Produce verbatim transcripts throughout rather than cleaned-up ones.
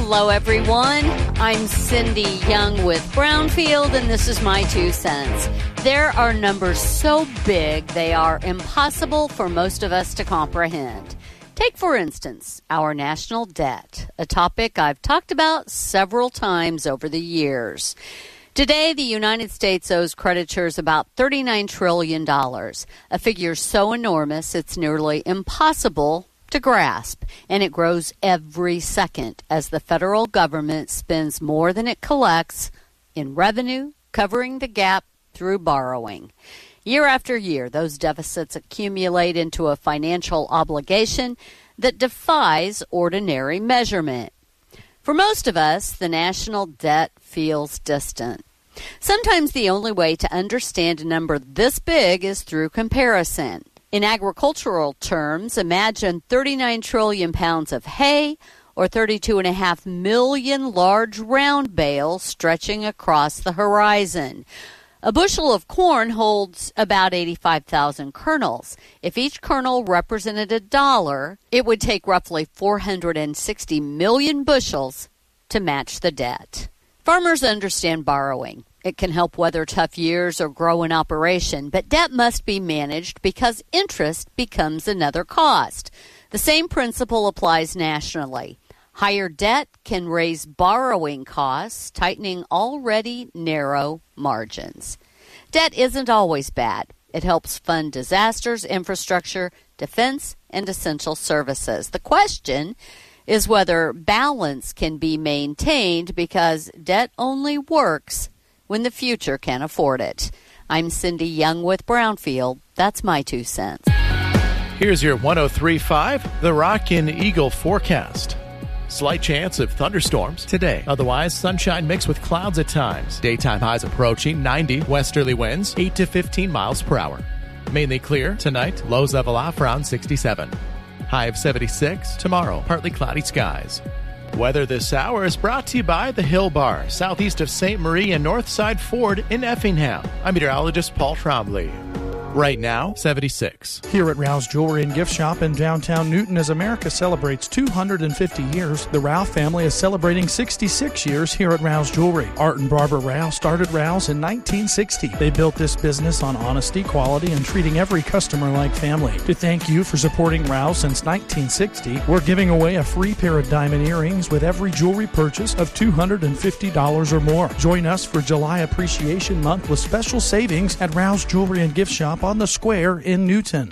Hello, everyone. I'm Cindy Young with Brownfield, and this is my two cents. There are numbers so big they are impossible for most of us to comprehend. Take, for instance, our national debt, a topic I've talked about several times over the years. Today, the United States owes creditors about thirty-nine trillion dollars, a figure so enormous it's nearly impossible to grasp, and it grows every second as the federal government spends more than it collects in revenue, covering the gap through borrowing. Year after year, those deficits accumulate into a financial obligation that defies ordinary measurement. For most of us, the national debt feels distant. Sometimes the only way to understand a number this big is through comparison. In agricultural terms, imagine thirty-nine trillion pounds of hay or thirty-two and a half million large round bales stretching across the horizon. A bushel of corn holds about eighty-five thousand kernels. If each kernel represented a dollar, it would take roughly four hundred sixty million bushels to match the debt. Farmers understand borrowing. It can help weather tough years or grow an operation, but debt must be managed because interest becomes another cost. The same principle applies nationally. Higher debt can raise borrowing costs, tightening already narrow margins. Debt isn't always bad. It helps fund disasters, infrastructure, defense, and essential services. The question is whether balance can be maintained because debt only works when the future can afford it. I'm Cindy Young with Brownfield. That's my two cents. Here's your one oh three point five, The Rockin' Eagle forecast. Slight chance of thunderstorms today. Otherwise, sunshine mixed with clouds at times. Daytime highs approaching ninety, westerly winds eight to fifteen miles per hour. Mainly clear tonight, lows level off around sixty-seven. High of seventy-six tomorrow, partly cloudy skies. Weather this hour is brought to you by the Hill Bar, southeast of Saint Marie and Northside Ford in Effingham. I'm meteorologist Paul Trombley. Right now, seventy-six. Here at Rouse Jewelry and Gift Shop in downtown Newton, as America celebrates two hundred fifty years, the Rouse family is celebrating sixty-six years here at Rouse Jewelry. Art and Barbara Rouse started Rouse in nineteen sixty. They built this business on honesty, quality, and treating every customer like family. To thank you for supporting Rouse since nineteen sixty, we're giving away a free pair of diamond earrings with every jewelry purchase of two hundred fifty dollars or more. Join us for July Appreciation Month with special savings at Rouse Jewelry and Gift Shop on the Square in Newton.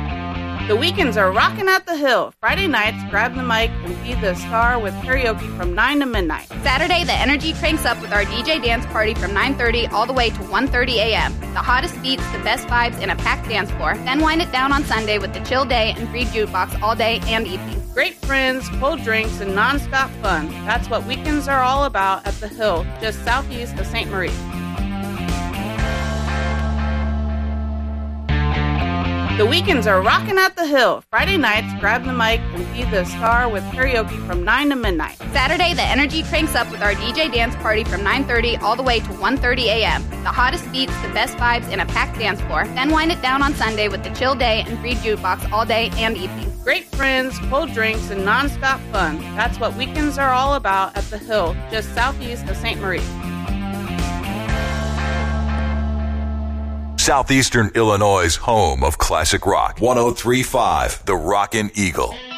The weekends are rocking at the Hill. Friday nights, grab the mic and be the star with karaoke from nine to midnight. Saturday, the energy cranks up with our D J dance party from nine thirty all the way to one thirty a.m. The hottest beats, the best vibes, and a packed dance floor. Then wind it down on Sunday with the chill day and free jukebox all day and evening. Great friends, cold drinks, and non-stop fun. That's what weekends are all about at the Hill, just southeast of Saint Marie. The weekends are rocking at the Hill. Friday nights, grab the mic and be the star with karaoke from nine to midnight. Saturday, the energy cranks up with our D J dance party from nine thirty all the way to one thirty a.m. The hottest beats, the best vibes, and a packed dance floor. Then wind it down on Sunday with the chill day and free jukebox all day and evening. Great friends, cold drinks, and non-stop fun. That's what weekends are all about at the Hill, just southeast of Saint Marie. Southeastern Illinois' home of classic rock. one oh three point five, The Rockin' Eagle.